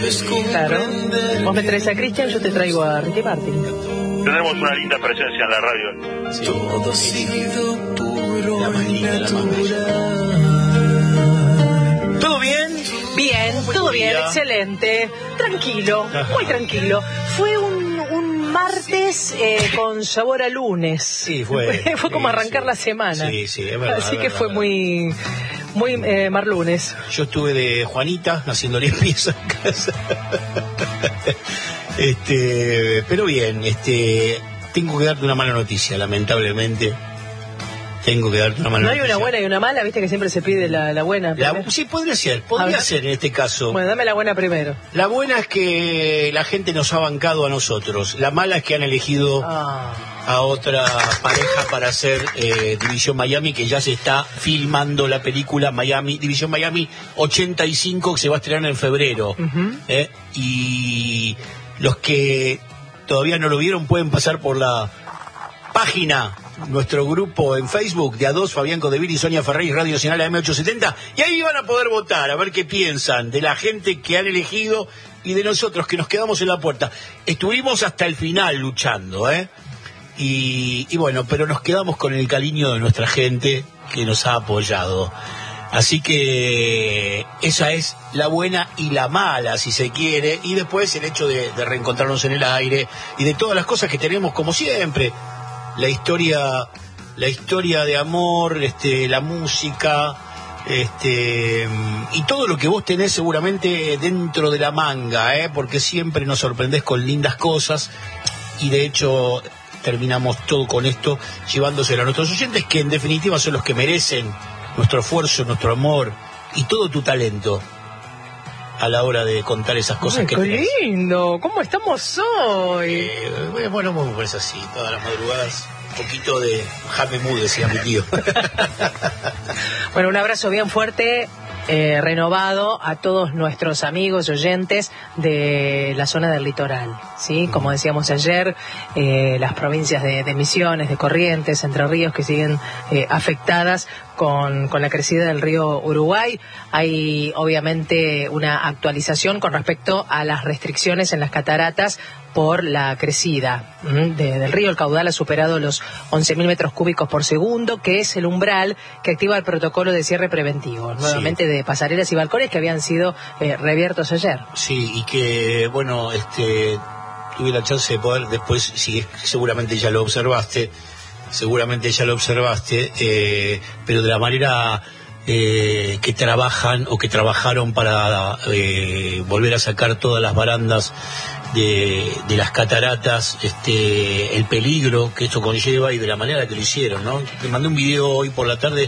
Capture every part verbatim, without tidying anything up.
Claro. Vos me traes a Cristian, yo te traigo a Ricky Martin. Tenemos una linda presencia en la radio. Sí. Todo sido puro, la más linda, la más bella. ¿Todo bien? Bien, muy todo bien, día. Excelente. Tranquilo, Ajá. muy tranquilo. Fue un, un martes eh, con sabor a lunes. Sí, fue. Fue, fue como sí, arrancar sí. la semana. Sí, sí, es verdad. Así es que verdad, fue muy... Muy eh, marlunes. Yo estuve de Juanita haciendo limpieza en casa. este, pero bien, este, tengo que darte una mala noticia, lamentablemente. Tengo que darte una mala noticia. ¿No hay noticia. una buena y una mala? ¿Viste que siempre se pide la, la buena? La, sí, podría ser, podría ser en este caso. Bueno, dame la buena primero. La buena es que la gente nos ha bancado a nosotros. La mala es que han elegido ah. a otra pareja para hacer eh, División Miami, que ya se está filmando la película Miami, División Miami ochenta y cinco, que se va a estrenar en febrero. Uh-huh. ¿eh? Y los que todavía no lo vieron pueden pasar por la página, nuestro grupo en Facebook de A dos, Fabián Codevil y Sonia Ferrey, Radio Nacional A M ochocientos setenta, y ahí van a poder votar, a ver qué piensan de la gente que han elegido y de nosotros que nos quedamos en la puerta. Estuvimos hasta el final luchando, ¿eh? Y, y bueno, pero nos quedamos con el cariño de nuestra gente que nos ha apoyado. Así que esa es la buena y la mala, si se quiere, y después el hecho de, de reencontrarnos en el aire y de todas las cosas que tenemos, como siempre. La historia, la historia de amor, este, la música, este, y todo lo que vos tenés seguramente dentro de la manga, ¿eh? Porque siempre nos sorprendés con lindas cosas, y de hecho terminamos todo con esto llevándoselo a nuestros oyentes, que en definitiva son los que merecen nuestro esfuerzo, nuestro amor y todo tu talento a la hora de contar esas cosas. Ay, que qué tenés. Lindo, ¿cómo estamos hoy? Eh, bueno, bueno, pues así, todas las madrugadas, un poquito de Jaime Mood, decía mi tío. Bueno, un abrazo bien fuerte, eh, renovado a todos nuestros amigos y oyentes de la zona del litoral, ¿sí? Como decíamos ayer, eh, las provincias de, de Misiones, de Corrientes, Entre Ríos, que siguen eh, afectadas Con, con la crecida del río Uruguay. Hay obviamente una actualización con respecto a las restricciones en las cataratas por la crecida de, del río. El caudal ha superado los once mil metros cúbicos por segundo, que es el umbral que activa el protocolo de cierre preventivo, nuevamente, sí, de pasarelas y balcones que habían sido eh, reabiertos ayer. Sí, y que, bueno, este tuve la chance de poder después, si seguramente ya lo observaste, seguramente ya lo observaste, eh, pero de la manera eh, que trabajan o que trabajaron para eh, volver a sacar todas las barandas de, de las cataratas, este, el peligro que esto conlleva y de la manera que lo hicieron, ¿no? Te mandé un video hoy por la tarde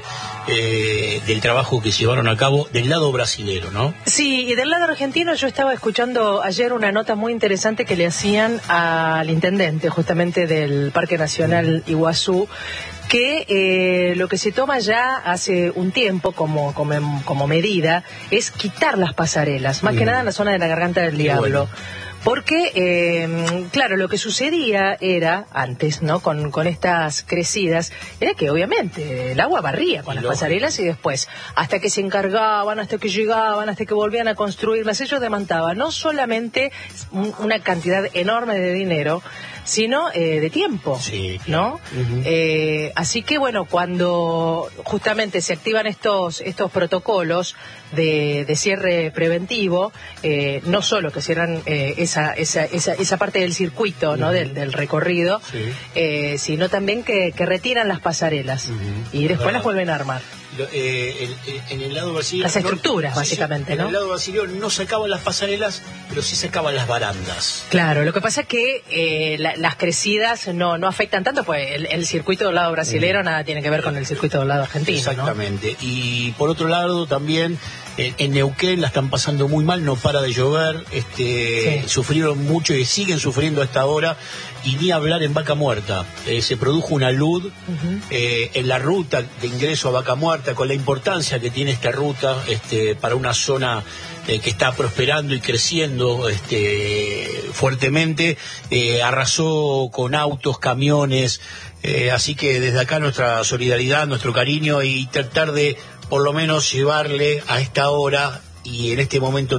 eh, del trabajo que llevaron a cabo del lado brasilero, ¿no? Sí, y del lado argentino yo estaba escuchando ayer una nota muy interesante que le hacían al intendente justamente del Parque Nacional Iguazú, que eh, lo que se toma ya hace un tiempo como, como, como medida es quitar las pasarelas, más mm. que nada en la zona de la Garganta del Diablo. Bueno. Porque, eh, claro, lo que sucedía era, antes, ¿no?, con, con estas crecidas, era que obviamente el agua barría con las pasarelas y después, hasta que se encargaban, hasta que llegaban, hasta que volvían a construirlas, ellos demandaban no solamente una cantidad enorme de dinero, sino eh, de tiempo, sí, ¿no? Uh-huh. Eh, así que, bueno, cuando justamente se activan estos estos protocolos de, de cierre preventivo, eh, no solo que cierran eh, esa, esa esa esa parte del circuito, ¿no?, uh-huh, del, del recorrido, sí, eh, sino también que, que retiran las pasarelas, uh-huh, y después, uh-huh, las vuelven a armar. Eh, el, en el lado brasileño, las estructuras, no, básicamente, sí, ¿no? En el lado brasileño no sacaban las pasarelas, pero sí sacaban las barandas. Claro, lo que pasa es que eh, la, las crecidas no no afectan tanto, pues el, el circuito del lado brasilero mm. nada tiene que ver con el circuito del lado argentino. Exactamente. ¿No? Y por otro lado también eh, en Neuquén la están pasando muy mal, no para de llover, este, sí, sufrieron mucho y siguen sufriendo hasta ahora. Y ni hablar en Vaca Muerta, eh, se produjo una luz uh-huh. eh, en la ruta de ingreso a Vaca Muerta, con la importancia que tiene esta ruta este, para una zona eh, que está prosperando y creciendo este, fuertemente, eh, arrasó con autos, camiones, eh, así que desde acá nuestra solidaridad, nuestro cariño y tratar de por lo menos llevarle a esta hora y en este momento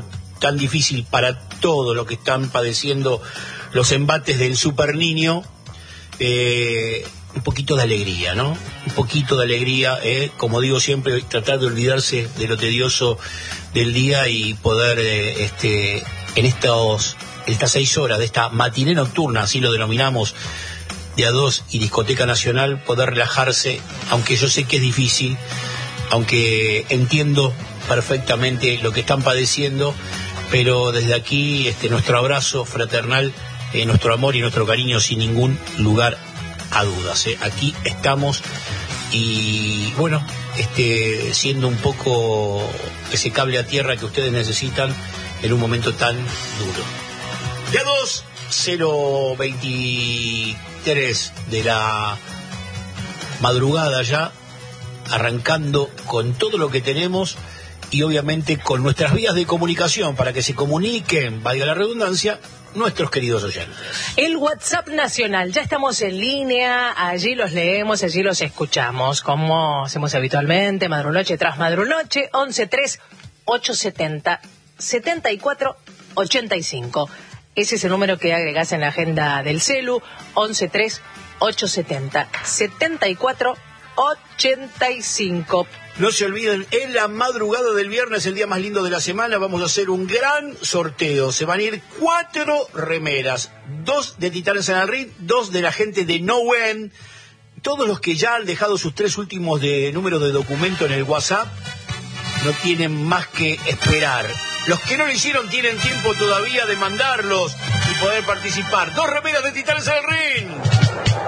tan difícil para todo lo que están padeciendo los embates del Super Niño, eh, un poquito de alegría, ¿no? Un poquito de alegría, eh, como digo siempre, tratar de olvidarse de lo tedioso del día y poder, eh, este, en estos, estas seis horas de esta matiné nocturna, así lo denominamos, de A dos y Discoteca Nacional, poder relajarse, aunque yo sé que es difícil, aunque entiendo perfectamente lo que están padeciendo, pero desde aquí, este, nuestro abrazo fraternal, eh, nuestro amor y nuestro cariño sin ningún lugar a dudas, ¿eh? Aquí estamos y bueno, este, siendo un poco ese cable a tierra que ustedes necesitan en un momento tan duro. De A dos, cero veintitrés de la madrugada ya, arrancando con todo lo que tenemos y obviamente con nuestras vías de comunicación para que se comuniquen, valga la redundancia, nuestros queridos oyentes. El WhatsApp nacional, ya estamos en línea, allí los leemos, allí los escuchamos, como hacemos habitualmente, madrunoche tras madrunoche, once tres ocho setenta setenta y cuatro ochenta y cinco. Ese es el número que agregás en la agenda del celu, once tres ocho setenta setenta y cuatro ochenta y cinco. No se olviden, en la madrugada del viernes, el día más lindo de la semana, vamos a hacer un gran sorteo. Se van a ir cuatro remeras, dos de Titanes en el Ring, dos de la gente de No When. Todos los que ya han dejado sus tres últimos de números de documento en el WhatsApp no tienen más que esperar. Los que no lo hicieron tienen tiempo todavía de mandarlos y poder participar. Dos remeras de Titanes en el Ring.